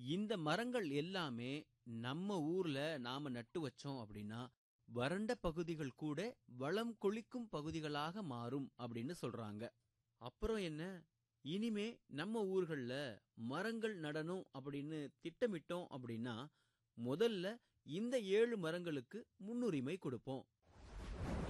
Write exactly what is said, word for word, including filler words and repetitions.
இந்த மரங்கள் எல்லாமே நம்ம ஊர்ல நாம நட்டு வச்சோம் அப்படின்னா வறண்ட பகுதிகள் கூட வளம் கொளிக்கும் பகுதிகளாக மாறும் அப்படின்னு சொல்றாங்க. அப்புறம் என்ன, இனிமே நம்ம ஊர்கள்ல மரங்கள் நடணும் அப்படின்னு திட்டமிட்டோம் அப்படின்னா முதல்ல இந்த ஏழு மரங்களுக்கு முன்னுரிமை கொடுப்போம்.